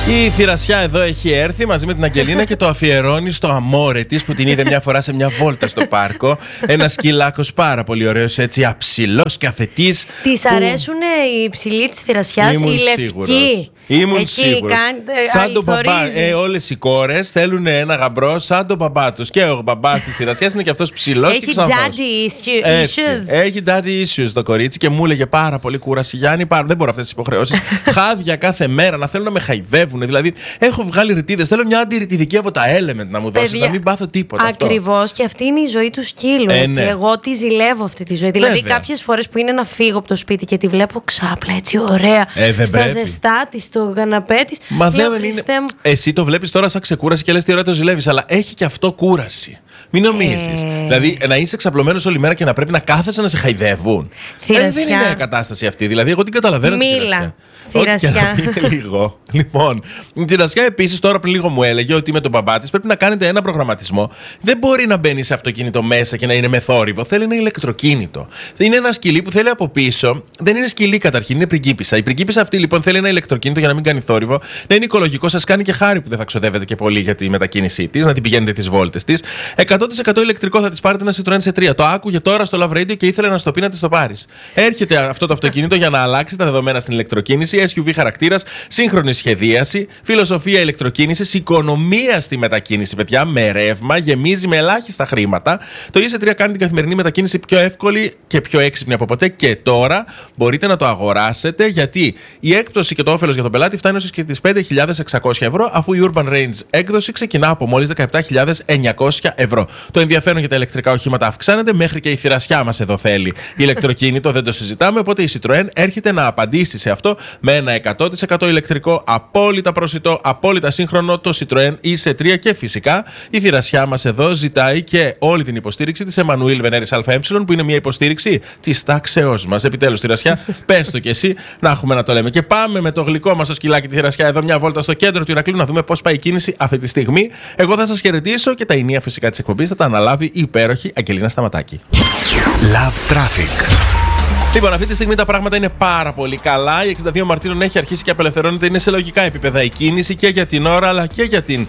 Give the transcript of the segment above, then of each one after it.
Η Θηρασιά εδώ έχει έρθει μαζί με την Αγγελίνα και το αφιερώνει στο αμόρε της που την είδε μια φορά σε μια βόλτα στο πάρκο. Ένας σκυλάκος πάρα πολύ ωραίος, έτσι αψηλός καφετής. Της αρέσουν οι ψηλοί της Θηρασιάς, οι λευκοί. Ήμουν σίγουρος. Σαν τον μπαμπά. Όλες οι κόρες θέλουν ένα γαμπρό σαν τον μπαμπά τους. Και ο μπαμπάς της Θηρασιάς είναι και αυτός ψηλός και ξανθός. Έχει daddy issues το κορίτσι και μου έλεγε πάρα πολύ κούραση. Γιάννη, δεν μπορώ αυτές τις υποχρεώσεις. Χάδια κάθε μέρα να θέλουν να με χαϊδεύουν. Δηλαδή, έχω βγάλει ρητίδες. Θέλω μια αντιρρητιδική από τα Element να μου δώσεις, να μην πάθω τίποτα. Ακριβώς, και αυτή είναι η ζωή του σκύλου. Ναι. Εγώ τη ζηλεύω αυτή τη ζωή. Δηλαδή, κάποιες φορές που είναι να φύγω από το σπίτι και τη βλέπω ξάπλα, έτσι ωραία. Στα ζεστά τη, στο καναπέ της. Μα δεν είναι. Εσύ το βλέπεις τώρα σαν ξεκούραση και λες τι ωραία το ζηλεύεις, αλλά έχει και αυτό κούραση. Μην νομίζεις. Δηλαδή, να είσαι ξαπλωμένος όλη μέρα και να πρέπει να κάθεσαι να σε χαϊδεύουν. Δεν είναι κατάσταση αυτή. Δηλαδή, εγώ την καταλαβαίνω. Μίλα. Θηρασιά. Λίγο. Λοιπόν, η Θηρασιά επίσης τώρα πριν λίγο μου έλεγε ότι με τον μπαμπά της πρέπει να κάνετε ένα προγραμματισμό. Δεν μπορεί να μπαίνει σε αυτοκίνητο μέσα και να είναι με θόρυβο. Θέλει ένα ηλεκτροκίνητο. Είναι ένα σκυλί που θέλει από πίσω. Δεν είναι σκυλί καταρχήν, είναι πριγκίπισσα. Η πριγκίπισσα αυτή λοιπόν θέλει ένα ηλεκτροκίνητο για να μην κάνει θόρυβο, να είναι οικολογικό. Σας κάνει και χάρη που δεν θα ξοδεύετε και πολύ για τη μετακίνησή της, να την πηγαίνετε τις βόλτες της. 100% ηλεκτρικό θα της πάρετε ένα Citroën C3. Το άκουγε τώρα στο Love Radio και ήθελε να στο πει να της το πάρεις. Έρχεται αυτό το αυτοκίνητο για να αλλάξει τα δεδομένα στην ηλεκτροκίνηση. SUV χαρακτήρας, σύγχρονη σχεδίαση, φιλοσοφία ηλεκτροκίνησης, οικονομία στη μετακίνηση, παιδιά, με ρεύμα, γεμίζει με ελάχιστα χρήματα. Το EC3 κάνει την καθημερινή μετακίνηση πιο εύκολη και πιο έξυπνη από ποτέ και τώρα μπορείτε να το αγοράσετε γιατί η έκπτωση και το όφελος για τον πελάτη φτάνει ως και τις 5.600 ευρώ, αφού η Urban Range έκδοση ξεκινά από μόλις 17.900 ευρώ. Το ενδιαφέρον για τα ηλεκτρικά οχήματα αυξάνεται, μέχρι και η Θηρασιά μας εδώ θέλει ηλεκτροκίνητο, δεν το συζητάμε, οπότε η Citroën έρχεται να απαντήσει σε αυτό με ένα 100% ηλεκτρικό, απόλυτα προσιτό, απόλυτα σύγχρονο, το Citroën EC3 και φυσικά η Θηρασιά μας εδώ ζητάει και όλη την υποστήριξη της Εμμανουήλ Βενέρης ΑΕ που είναι μια υποστήριξη της τάξεώς μας. Επιτέλους Θηρασιά, πες το κι εσύ να έχουμε να το λέμε. Και πάμε με το γλυκό μας το σκυλάκι τη Θηρασιά εδώ μια βόλτα στο κέντρο του Ηρακλείου να δούμε πώς πάει η κίνηση αυτή τη στιγμή. Εγώ θα σας χαιρετήσω και τα ενία φυσικά της εκπομπής θα τα αναλάβει η υπέροχη Αγγελίνα Σταματάκη. Love Traffic. Λοιπόν, αυτή τη στιγμή τα πράγματα είναι πάρα πολύ καλά. Η 62 Μαρτίρων έχει αρχίσει και απελευθερώνεται. Είναι σε λογικά επίπεδα η κίνηση και για την ώρα αλλά και για την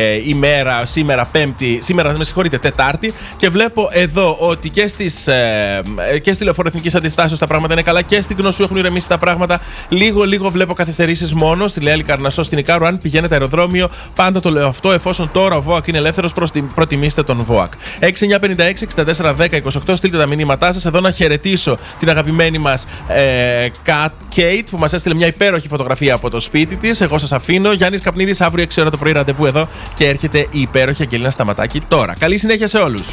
ημέρα σήμερα Πέμπτη. Σήμερα, με συγχωρείτε, Τετάρτη. Και βλέπω εδώ ότι και στη Λεωφόρο Εθνικής Αντιστάσεως τα πράγματα είναι καλά και στην Γνωσού έχουν ηρεμήσει τα πράγματα. Λίγο βλέπω καθυστερήσεις μόνο. Στη Λεάλη Καρνασσό, στην Ικάρου. Αν πηγαίνετε αεροδρόμιο, πάντα το λέω αυτό. Εφόσον τώρα ο ΒΟΑΚ είναι ελεύθερος, προτιμήστε τον ΒΟΑΚ. 6956-6410-28. Στείλτε τα μηνύματά σας. Εδώ να χαιρετήσω την αγαπημένη μας Kate που μας έστειλε μια υπέροχη φωτογραφία από το σπίτι της. Εγώ σας αφήνω. Γιάννης Καπνίδης, αύριο 6 ώρα το πρωί ραντεβού εδώ και έρχεται η υπέροχη Αγγελίνα Σταματάκη τώρα. Καλή συνέχεια σε όλους.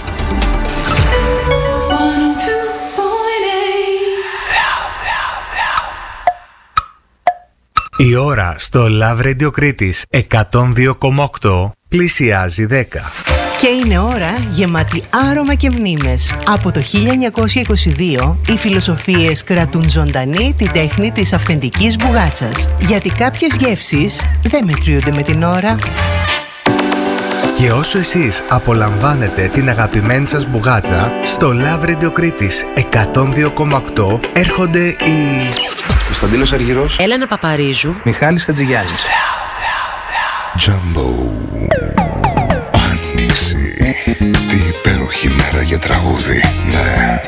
Η ώρα στο Love Radio Κρήτης 102,8 πλησιάζει 10. Και είναι ώρα γεμάτη άρωμα και μνήμες. Από το 1922 οι φιλοσοφίες κρατούν ζωντανή την τέχνη της αυθεντικής μπουγάτσας. Γιατί κάποιες γεύσεις δεν μετριούνται με την ώρα. Και όσο εσείς απολαμβάνετε την αγαπημένη σας μπουγάτσα, στο Love Radio Κρήτης 102,8 έρχονται οι Κωνσταντίνος Αργυρός, Έλενα Παπαρίζου, Μιχάλης Χατζηγιάννης. Τζάμπο. Άνοιξη. Τι υπέροχη μέρα για τραγούδι. Ναι.